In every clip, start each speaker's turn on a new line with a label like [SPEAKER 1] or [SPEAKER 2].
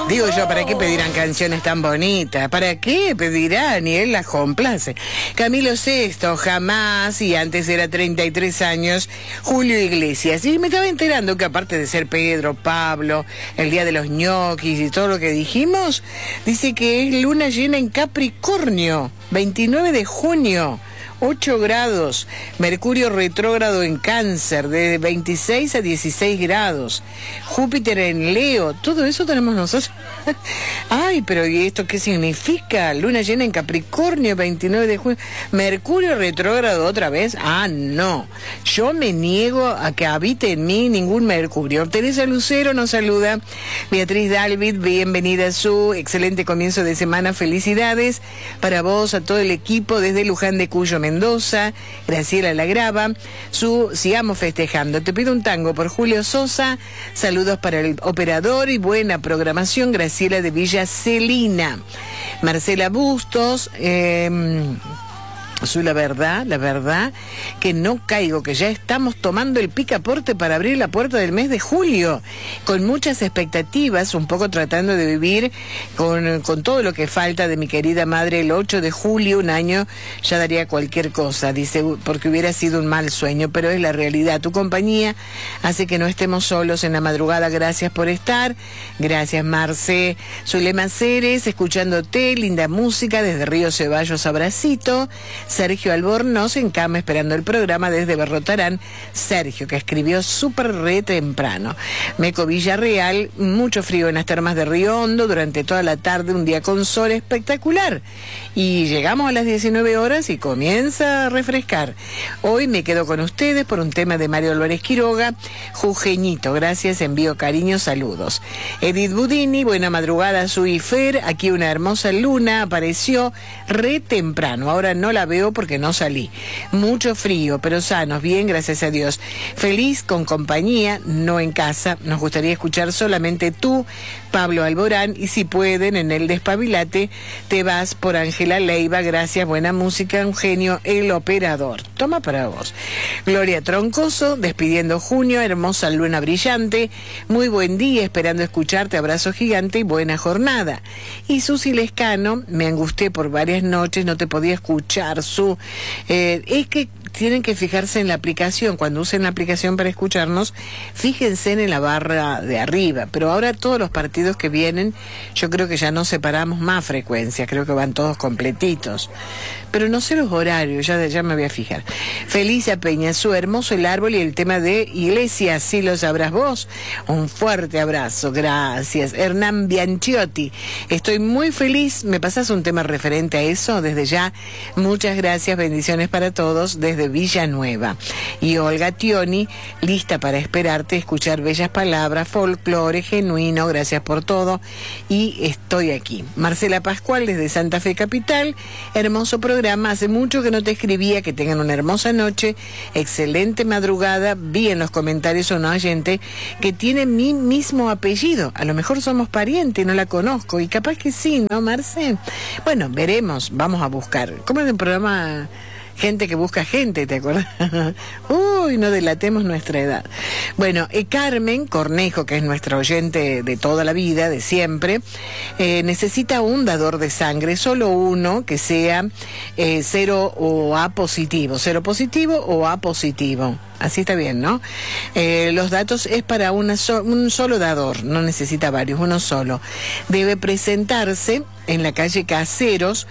[SPEAKER 1] Digo yo, ¿para qué pedirán canciones tan bonitas? ¿Para qué pedirán? Y él las complace. Camilo Sesto, Jamás, y antes era 33 años, Julio Iglesias. Y me estaba enterando que aparte de ser Pedro, Pablo, el día de los ñoquis y todo lo que dijimos, dice que es luna llena en Capricornio, 29 de junio. 8 grados, Mercurio retrógrado en Cáncer, de 26 a 16 grados, Júpiter en Leo, todo eso tenemos nosotros. Ay, pero ¿y esto qué significa? Luna llena en Capricornio, 29 de junio, Mercurio retrógrado otra vez. Ah, no, yo me niego a que habite en mí ningún Mercurio. Teresa Lucero nos saluda, Beatriz Dalvid, bienvenida a su excelente comienzo de semana, felicidades para vos, a todo el equipo desde Luján de Cuyo, Mendoza. Graciela Lagrava, sigamos festejando. Te pido un tango por Julio Sosa, saludos para el operador y buena programación. Graciela de Villa Celina. Marcela Bustos, soy la verdad que no caigo, que ya estamos tomando el picaporte para abrir la puerta del mes de julio, con muchas expectativas, un poco tratando de vivir con todo lo que falta de mi querida madre. El 8 de julio, un año, ya daría cualquier cosa, dice, porque hubiera sido un mal sueño, pero es la realidad. Tu compañía hace que no estemos solos en la madrugada. Gracias por estar. Gracias, Marce. Zulema Ceres, escuchándote, linda música desde Río Ceballos, abracito. Sergio Albornoz en cama esperando el programa desde Berrotarán. Sergio, que escribió súper re temprano. Meco Villarreal, mucho frío en las termas de Río Hondo durante toda la tarde, un día con sol espectacular. Y llegamos a las 19 horas y comienza a refrescar. Hoy me quedo con ustedes por un tema de Mario Álvarez Quiroga, Jujeñito. Gracias, envío cariños, saludos. Edith Budini, buena madrugada, Sui Fer. Aquí una hermosa luna apareció re temprano. Ahora no la veo porque no salí. Mucho frío, pero sanos, bien, gracias a Dios. Feliz con compañía, no en casa. Nos gustaría escuchar solamente tú, Pablo Alborán, y si pueden, en el Despabilate, te vas por Ángela Leiva. Gracias, buena música, Eugenio, el operador. Toma para vos. Gloria Troncoso, despidiendo junio, hermosa luna brillante. Muy buen día, esperando escucharte, abrazo gigante y buena jornada. Y Susi Lescano, me angustié por varias noches, no te podía escuchar. Es que tienen que fijarse en la aplicación. Cuando usen la aplicación para escucharnos, fíjense en la barra de arriba. Pero ahora todos los partidos que vienen, yo creo que ya no separamos más frecuencias, creo que van todos completitos. Pero no sé los horarios, ya me voy a fijar. Felicia Peñazú, hermoso el árbol y el tema de Iglesias, sí lo sabrás vos. Un fuerte abrazo, gracias. Hernán Bianchiotti, estoy muy feliz. ¿Me pasas un tema referente a eso? Desde ya, muchas gracias, bendiciones para todos desde Villanueva. Y Olga Tioni, lista para esperarte, escuchar bellas palabras, folclore genuino, gracias por todo. Y estoy aquí. Marcela Pascual desde Santa Fe Capital, hermoso programa, hace mucho que no te escribía, que tengan una hermosa noche, excelente madrugada. Vi en los comentarios a una oyente que tiene mi mismo apellido, a lo mejor somos parientes, no la conozco, y capaz que sí, ¿no, Marce? Bueno, veremos, vamos a buscar. ¿Cómo es el programa? Gente que busca gente, ¿te acuerdas? Uy, no delatemos nuestra edad. Bueno, Carmen Cornejo, que es nuestra oyente de toda la vida, de siempre, necesita un dador de sangre, solo uno que sea cero o A positivo, cero positivo o A positivo. Así está bien, ¿no? Los datos es para un solo dador, no necesita varios, uno solo. Debe presentarse en la calle Caseros,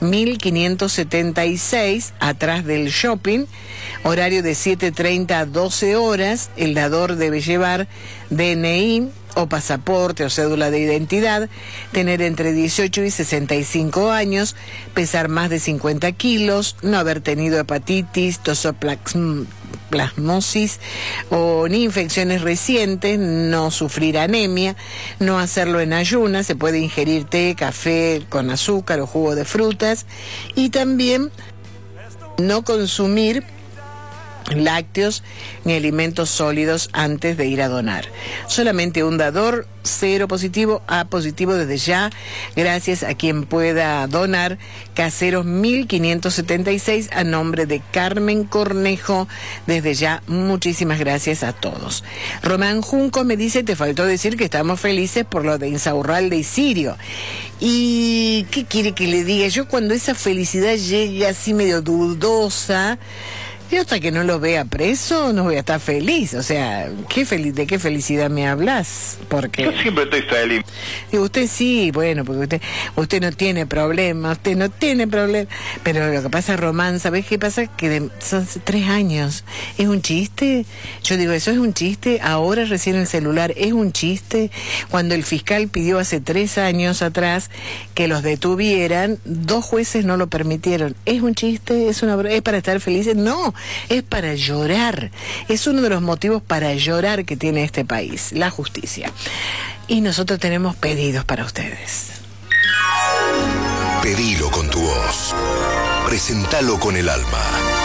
[SPEAKER 1] 1576, atrás del shopping, horario de 7:30 a 12 horas. El dador debe llevar DNI o pasaporte o cédula de identidad, tener entre 18 y 65 años, pesar más de 50 kilos, no haber tenido hepatitis, toxoplasmosis o ni infecciones recientes, no sufrir anemia, no hacerlo en ayunas, se puede ingerir té, café con azúcar o jugo de frutas, y también no consumir lácteos ni alimentos sólidos antes de ir a donar. Solamente un dador, 0 positivo, A positivo desde ya. Gracias a quien pueda donar. Caseros 1576 a nombre de Carmen Cornejo. Desde ya, muchísimas gracias a todos. Román Junco me dice, te faltó decir que estamos felices por lo de Insaurralde y Sirio. ¿Y qué quiere que le diga? Yo cuando esa felicidad llega así medio dudosa, yo hasta que no lo vea preso no voy a estar feliz. O sea, ¿de qué felicidad me hablas? Porque
[SPEAKER 2] yo siempre estoy feliz.
[SPEAKER 1] Y usted sí, bueno, porque usted no tiene problema, pero lo que pasa, Román, ¿sabés qué pasa? Que son 3 años, ¿es un chiste? Yo digo, ¿eso es un chiste? Ahora recién el celular, ¿es un chiste? Cuando el fiscal pidió hace 3 años atrás que los detuvieran, 2 jueces no lo permitieron. ¿Es un chiste? ¿Es para estar felices? No, es para llorar. Es uno de los motivos para llorar que tiene este país, la justicia. Y nosotros tenemos pedidos para ustedes.
[SPEAKER 3] Pedilo con tu voz. Presentalo con el alma.